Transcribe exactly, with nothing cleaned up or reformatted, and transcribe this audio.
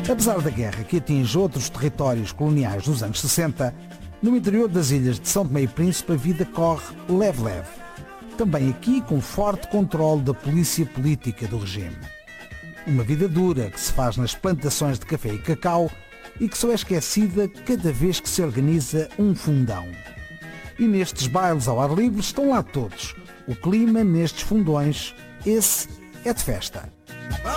Apesar da guerra que atinge outros territórios coloniais dos anos sessenta, no interior das ilhas de São Tomé e Príncipe a vida corre leve-leve. Também aqui com forte controle da polícia política do regime. Uma vida dura que se faz nas plantações de café e cacau e que só é esquecida cada vez que se organiza um fundão. E nestes bailes ao ar livre estão lá todos. O clima nestes fundões, esse é de festa.